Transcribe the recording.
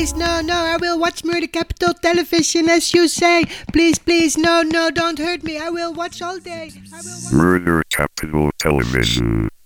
please, no, I will watch Murder Capital Television as you say. Please, no, don't hurt me. I will watch all day. Murder Capital Television.